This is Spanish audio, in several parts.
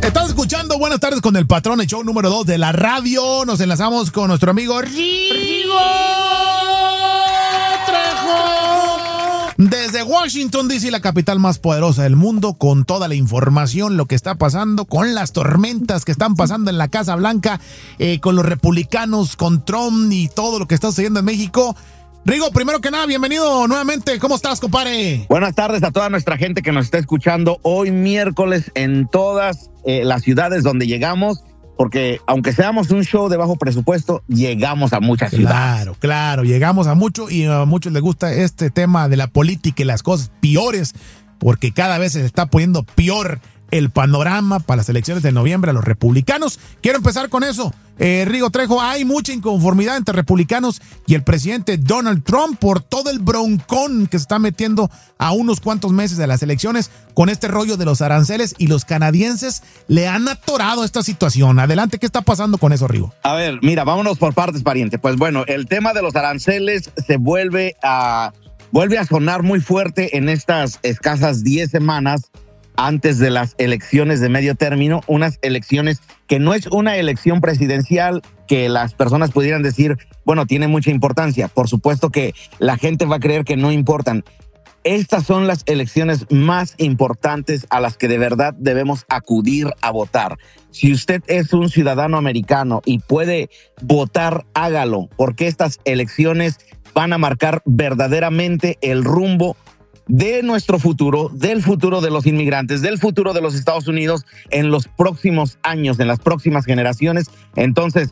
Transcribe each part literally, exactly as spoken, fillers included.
Estás escuchando Buenas Tardes con el Patrón, el show número dos de la radio. Nos enlazamos con nuestro amigo Rigo Trejo desde Washington, D C, la capital más poderosa del mundo, con toda la información, lo que está pasando, con las tormentas que están pasando en la Casa Blanca, eh, con los republicanos, con Trump y todo lo que está sucediendo en México. Rigo, primero que nada, bienvenido nuevamente. ¿Cómo estás, compadre? Buenas tardes a toda nuestra gente que nos está escuchando hoy miércoles en todas eh, las ciudades donde llegamos, porque aunque seamos un show de bajo presupuesto, llegamos a muchas ciudades. Claro, claro, llegamos a mucho y a muchos les gusta este tema de la política y las cosas peores, porque cada vez se está poniendo peor el panorama para las elecciones de noviembre a los republicanos. Quiero empezar con eso. Eh, Rigo Trejo, hay mucha inconformidad entre republicanos y el presidente Donald Trump por todo el broncón que se está metiendo a unos cuantos meses de las elecciones con este rollo de los aranceles, y los canadienses le han atorado esta situación. Adelante, ¿qué está pasando con eso, Rigo? A ver, mira, vámonos por partes, pariente. Pues bueno, el tema de los aranceles se vuelve a, vuelve a sonar muy fuerte en estas escasas diez semanas antes de las elecciones de medio término, unas elecciones que no es una elección presidencial que las personas pudieran decir, bueno, tiene mucha importancia. Por supuesto que la gente va a creer que no importan. Estas son las elecciones más importantes a las que de verdad debemos acudir a votar. Si usted es un ciudadano americano y puede votar, hágalo, porque estas elecciones van a marcar verdaderamente el rumbo de nuestro futuro, del futuro de los inmigrantes, del futuro de los Estados Unidos en los próximos años, en las próximas generaciones. Entonces,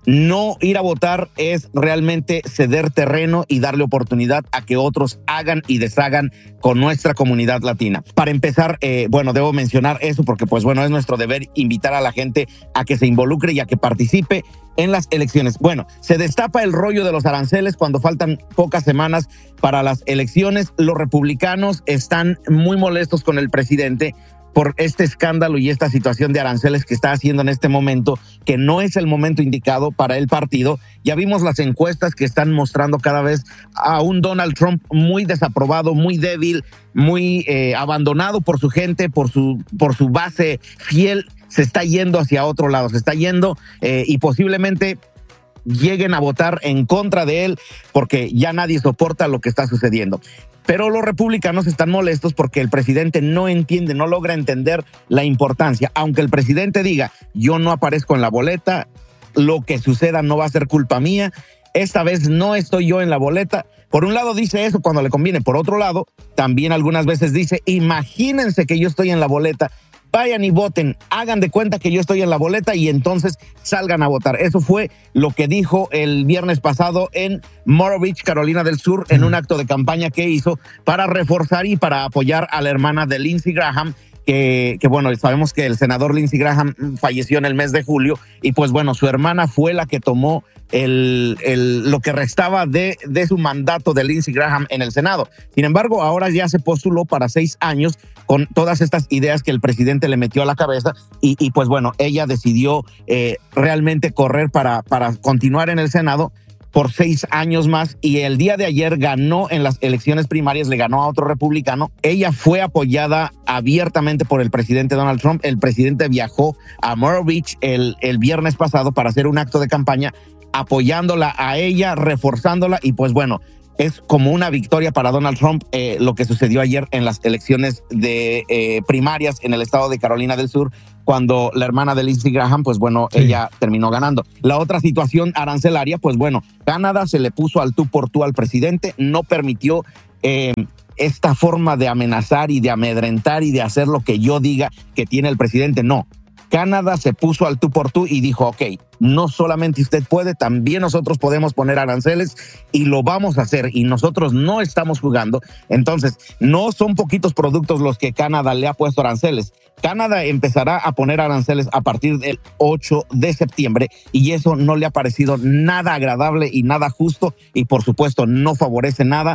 no ir a votar es realmente ceder terreno y darle oportunidad a que otros hagan y deshagan con nuestra comunidad latina. Para empezar, eh, bueno, debo mencionar eso porque, pues bueno, es nuestro deber invitar a la gente a que se involucre y a que participe en las elecciones. Bueno, se destapa el rollo de los aranceles cuando faltan pocas semanas para las elecciones. Los republicanos están muy molestos con el presidente por este escándalo y esta situación de aranceles que está haciendo en este momento, que no es el momento indicado para el partido. Ya vimos las encuestas que están mostrando cada vez a un Donald Trump muy desaprobado, muy débil, muy eh, abandonado por su gente, por su, por su base fiel. Se está yendo hacia otro lado, se está yendo eh, y posiblemente lleguen a votar en contra de él porque ya nadie soporta lo que está sucediendo. Pero los republicanos están molestos porque el presidente no entiende, no logra entender la importancia. Aunque el presidente diga, yo no aparezco en la boleta, lo que suceda no va a ser culpa mía, esta vez no estoy yo en la boleta. Por un lado dice eso cuando le conviene, por otro lado también algunas veces dice, imagínense que yo estoy en la boleta, vayan y voten, hagan de cuenta que yo estoy en la boleta y entonces salgan a votar. Eso fue lo que dijo el viernes pasado en Myrtle Beach, Carolina del Sur, en un acto de campaña que hizo para reforzar y para apoyar a la hermana de Lindsey Graham, que, que bueno, sabemos que el senador Lindsey Graham falleció en el mes de julio y pues bueno, su hermana fue la que tomó el, el, lo que restaba de, de su mandato de Lindsey Graham en el Senado. Sin embargo, ahora ya se postuló para seis años con todas estas ideas que el presidente le metió a la cabeza y, y pues bueno, ella decidió eh, realmente correr para, para continuar en el Senado por seis años más y el día de ayer ganó en las elecciones primarias, le ganó a otro republicano. Ella fue apoyada abiertamente por el presidente Donald Trump. El presidente viajó a Myrtle Beach el, el viernes pasado para hacer un acto de campaña apoyándola a ella, reforzándola y pues bueno, es como una victoria para Donald Trump eh, lo que sucedió ayer en las elecciones de eh, primarias en el estado de Carolina del Sur, cuando la hermana de Lindsey Graham, pues bueno, sí, ella terminó ganando. La otra situación arancelaria, pues bueno, Canadá se le puso al tú por tú al presidente, no permitió eh, esta forma de amenazar y de amedrentar y de hacer lo que yo diga que tiene el presidente, no. Canadá se puso al tú por tú y dijo, ok, no solamente usted puede, también nosotros podemos poner aranceles y lo vamos a hacer y nosotros no estamos jugando. Entonces, no son poquitos productos los que Canadá le ha puesto aranceles. Canadá empezará a poner aranceles a partir del ocho de septiembre y eso no le ha parecido nada agradable y nada justo y por supuesto no favorece nada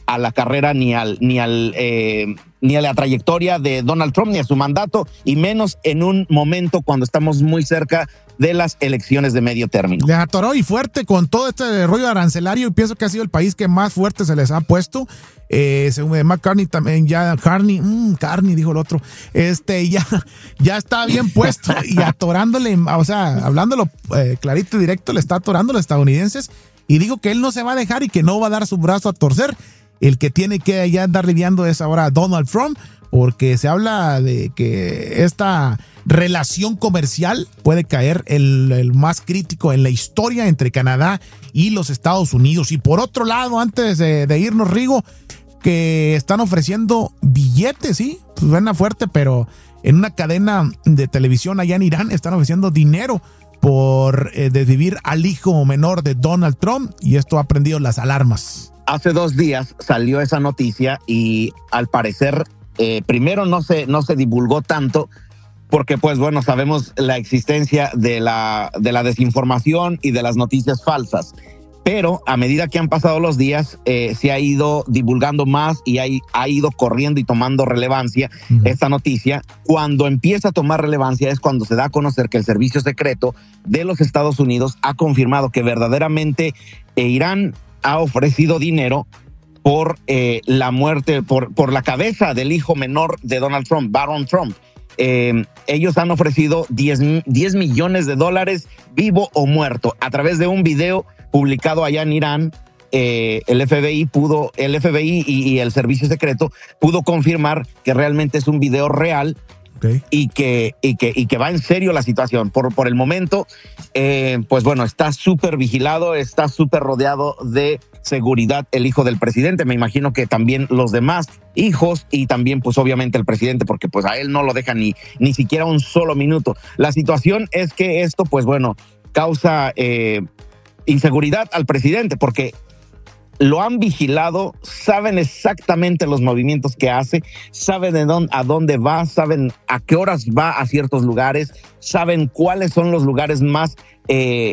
a la carrera ni al ni al eh, ni a la trayectoria de Donald Trump ni a su mandato, y menos en un momento cuando estamos muy cerca de las elecciones de medio término. Le atoró y fuerte con todo este rollo arancelario, y pienso que ha sido el país que más fuerte se les ha puesto. Eh, según McCartney también, ya Carney, mmm, Carney dijo el otro, este ya, ya está bien puesto y atorándole, o sea, hablándolo eh, clarito y directo, le está atorando a los estadounidenses, y digo que él no se va a dejar y que no va a dar su brazo a torcer. El que tiene que ya andar lidiando es ahora Donald Trump, porque se habla de que esta relación comercial puede caer el, el más crítico en la historia entre Canadá y los Estados Unidos. Y por otro lado, antes de, de irnos, Rigo, que están ofreciendo billetes, sí, pues suena fuerte, pero en una cadena de televisión allá en Irán están ofreciendo dinero por eh, desvivir al hijo menor de Donald Trump, y esto ha prendido las alarmas. Hace dos días salió esa noticia y al parecer eh, primero no se, no se divulgó tanto porque, pues bueno, sabemos la existencia de la, de la desinformación y de las noticias falsas. Pero a medida que han pasado los días, eh, se ha ido divulgando más y hay, ha ido corriendo y tomando relevancia uh-huh. esta noticia. Cuando empieza a tomar relevancia es cuando se da a conocer que el Servicio Secreto de los Estados Unidos ha confirmado que verdaderamente eh, Irán ha ofrecido dinero por eh, la muerte, por, por la cabeza del hijo menor de Donald Trump, Barron Trump. Eh, ellos han ofrecido diez millones de dólares vivo o muerto a través de un video publicado allá en Irán. Eh, el F B I pudo, el F B I y, y el Servicio Secreto pudo confirmar que realmente es un video real. Okay. Y, que, y, que, y que va en serio la situación. Por, por el momento, eh, pues bueno, está súper vigilado, está súper rodeado de seguridad el hijo del presidente. Me imagino que también los demás hijos y también pues obviamente el presidente, porque pues a él no lo deja ni, ni siquiera un solo minuto. La situación es que esto pues bueno, causa eh, inseguridad al presidente porque lo han vigilado, saben exactamente los movimientos que hace, saben de dónde, a dónde va, saben a qué horas va a ciertos lugares, saben cuáles son los lugares más, eh,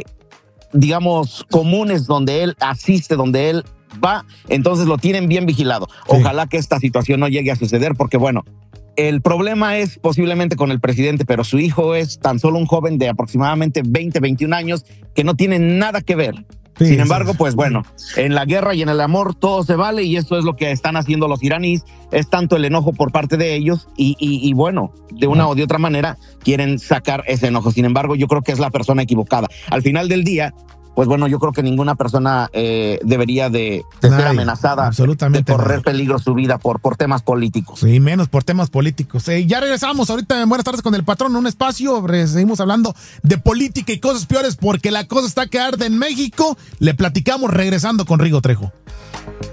digamos, comunes donde él asiste, donde él va. Entonces lo tienen bien vigilado. Sí. Ojalá que esta situación no llegue a suceder porque, bueno, el problema es posiblemente con el presidente, pero su hijo es tan solo un joven de aproximadamente veinte, veintiún años que no tiene nada que ver. Sí, Sin embargo, sí. pues bueno, en la guerra y en el amor todo se vale y esto es lo que están haciendo los iraníes. Es tanto el enojo por parte de ellos y, y, y bueno, de una o de otra manera quieren sacar ese enojo. Sin embargo, yo creo que es la persona equivocada. Al final del día, pues bueno, yo creo que ninguna persona eh, debería de, de ser amenazada, absolutamente de correr nadie. peligro su vida por, por temas políticos. Sí, menos por temas políticos. Eh, ya regresamos ahorita en Buenas Tardes con el Patrón, un espacio, seguimos hablando de política y cosas peores porque la cosa está que arde en México. Le platicamos regresando con Rigo Trejo.